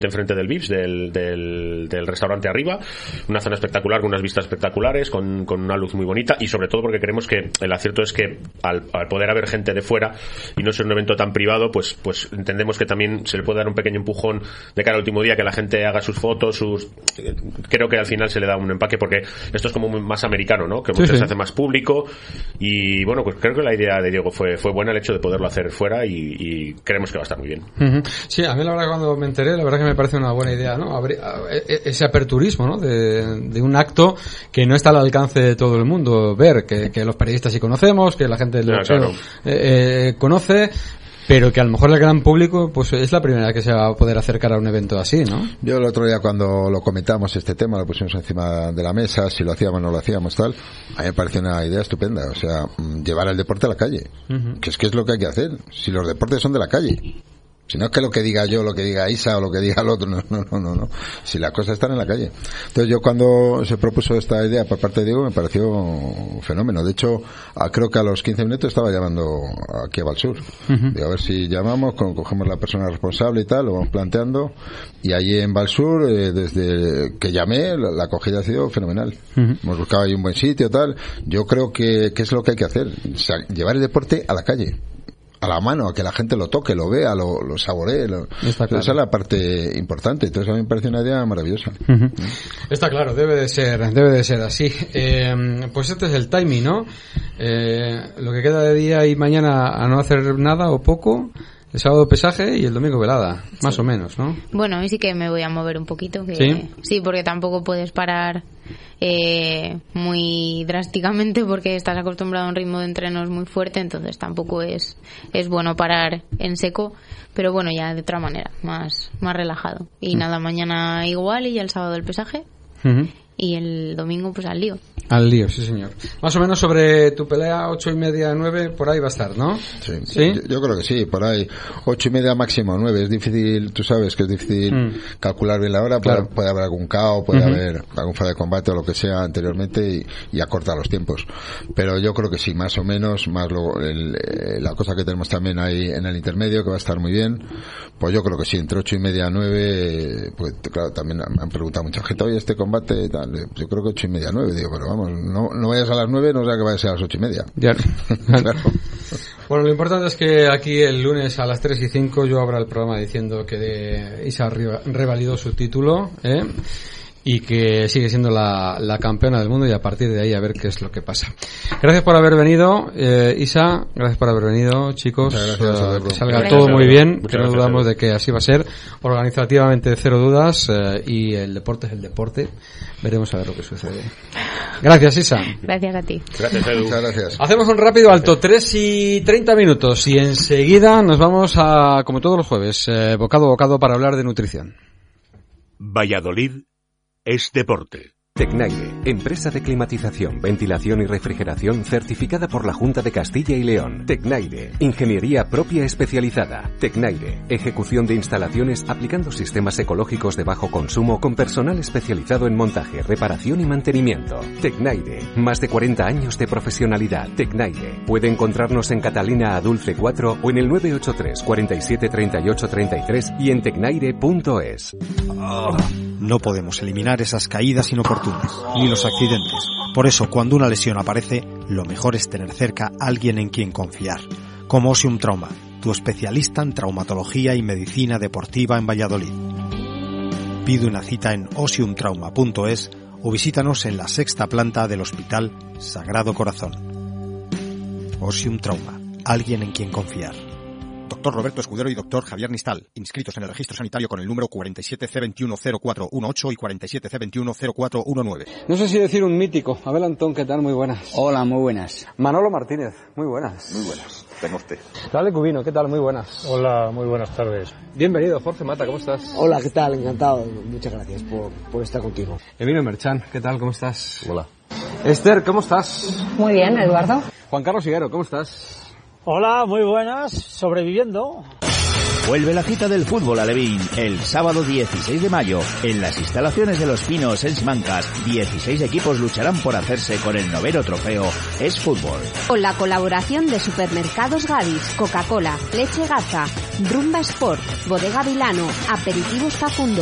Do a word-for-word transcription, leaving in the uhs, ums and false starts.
enfrente del Vips, del, del, del restaurante arriba, una zona espectacular con unas vistas espectaculares, con, con una luz muy bonita, y sobre todo porque creemos que el acierto es que al, al poder haber gente de fuera y no ser un evento tan privado, pues pues entendemos que también se le puede dar un pequeño empujón de cara al último día, que la gente haga sus fotos, sus creo que al final se le da un empaque, porque esto es como más americano, ¿no? Que muchas sí, sí. se hace más público, y bueno, pues creo que la idea de Diego fue fue buena, el hecho de poderlo hacer fuera, y, y creemos que va a estar muy bien. Uh-huh. Sí, a mí la verdad cuando me enteré, la verdad que me parece una buena idea, ¿no? Ese aperturismo, ¿no? De, de un acto que no está al alcance de todo el mundo ver, que, que los periodistas sí conocemos, que la gente del boxeo claro. eh, eh, conoce, pero que a lo mejor el gran público pues es la primera vez que se va a poder acercar a un evento así, ¿no? Yo el otro día cuando lo comentamos este tema, lo pusimos encima de la mesa, si lo hacíamos o no lo hacíamos, tal, a mí me pareció una idea estupenda, o sea, llevar el deporte a la calle, uh-huh. que es que es lo que hay que hacer, si los deportes son de la calle. Si no es que lo que diga yo, lo que diga Isa o lo que diga el otro, no, no, no, no, no. Si las cosas están en la calle. Entonces yo cuando se propuso esta idea por parte de Diego me pareció un fenómeno. De hecho, a, creo que a los quince minutos estaba llamando aquí a Valsur. Uh-huh. Digo, a ver si llamamos, cogemos la persona responsable y tal, lo vamos planteando. Y allí en Valsur, eh, desde que llamé, la, la acogida ha sido fenomenal. Uh-huh. Hemos buscado ahí un buen sitio, tal. Yo creo que, que es lo que hay que hacer. O sea, llevar el deporte a la calle. A la mano, a que la gente lo toque, lo vea, lo, lo saboree. Lo, Está claro. Esa es la parte importante. Entonces a mí me parece una idea maravillosa. Uh-huh. Está claro, debe de ser, debe de ser así. Eh, pues este es el timing, ¿no? Eh, lo que queda de día y mañana a no hacer nada o poco. El sábado pesaje y el domingo velada, más sí. o menos, ¿no? Bueno, hoy sí que me voy a mover un poquito. Que, ¿Sí? Sí, porque tampoco puedes parar eh, muy drásticamente porque estás acostumbrado a un ritmo de entrenos muy fuerte, entonces tampoco es es bueno parar en seco, pero bueno, ya de otra manera, más más relajado. Y mm. nada, mañana igual y ya el sábado el pesaje. Uh-huh. Y el domingo pues al lío. Al lío, sí señor. Más o menos sobre tu pelea, ocho y media, nueve, por ahí va a estar, ¿no? Sí, ¿Sí? Yo, yo creo que sí, por ahí. Ocho y media máximo, nueve. Es difícil, tú sabes que es difícil mm. calcular bien la hora. Claro. Puede, puede haber algún caos, puede uh-huh. haber algún fuera de combate o lo que sea anteriormente y, y acortar los tiempos. Pero yo creo que sí, más o menos, más luego el, la cosa que tenemos también ahí en el intermedio, que va a estar muy bien. Pues yo creo que sí, entre ocho y media, nueve, pues claro, también me han preguntado mucha gente, oye, este combate, tal. Yo creo que ocho y media, nueve, digo, pero vamos, no, no vayas a las nueve, no sea que vayas a las ocho y media. Ya. Claro. Bueno, lo importante es que aquí el lunes a las tres y cinco yo abra el programa diciendo que de Isa revalidó su título, ¿eh? Y que sigue siendo la, la campeona del mundo, y a partir de ahí a ver qué es lo que pasa. Gracias por haber venido, eh, Isa, gracias por haber venido, chicos. Gracias, uh, que salga gracias. todo muy bien, Muchas que no gracias, dudamos de que así va a ser. Organizativamente cero dudas, eh, y el deporte es el deporte. Veremos a ver lo que sucede. Gracias, Isa. Gracias a ti. Gracias, Edu. Muchas gracias. Hacemos un rápido alto, tres y treinta minutos, y enseguida nos vamos a, como todos los jueves, eh, bocado a bocado para hablar de nutrición. Valladolid es deporte. Tecnaire, empresa de climatización, ventilación y refrigeración certificada por la Junta de Castilla y León. Tecnaire, ingeniería propia especializada. Tecnaire, ejecución de instalaciones aplicando sistemas ecológicos de bajo consumo con personal especializado en montaje, reparación y mantenimiento. Tecnaire, más de cuarenta años de profesionalidad. Tecnaire, puede encontrarnos en Catalina Adulce cuatro o en el nueve ocho tres, cuarenta y siete, treinta y ocho, treinta y tres y en tecnaire punto es. Oh. No podemos eliminar esas caídas inoportunas, ni los accidentes. Por eso, cuando una lesión aparece, lo mejor es tener cerca a alguien en quien confiar. Como Osium Trauma, tu especialista en traumatología y medicina deportiva en Valladolid. Pide una cita en osium trauma punto es o visítanos en la sexta planta del Hospital Sagrado Corazón. Osium Trauma, alguien en quien confiar. Doctor Roberto Escudero y doctor Javier Nistal, inscritos en el registro sanitario con el número cuarenta y siete C veintiuno cero cuatro dieciocho y cuarenta y siete C veintiuno cero cuatro diecinueve. No sé si decir un mítico. Abel Antón, ¿qué tal? Muy buenas. Hola, muy buenas. Manolo Martínez, muy buenas. Muy buenas. Tenga usted. Dale Cubino, ¿qué tal? Muy buenas. Hola, muy buenas tardes. Bienvenido, Jorge Mata, ¿cómo estás? Hola, ¿qué tal? Encantado. Muchas gracias por, por estar contigo. Emilio Merchan, ¿qué tal? ¿Cómo estás? Hola. Esther, ¿cómo estás? Muy bien, Eduardo. Juan Carlos Higuero, ¿cómo estás? Hola, muy buenas. Sobreviviendo. Vuelve la cita del fútbol alevín el sábado dieciséis de mayo en las instalaciones de Los Pinos en Simancas. dieciséis equipos lucharán por hacerse con el noveno trofeo Es Fútbol. Con la colaboración de Supermercados Gadis, Coca-Cola, Leche Garza, Rumba Sport, Bodega Vilano, Aperitivos Facundo,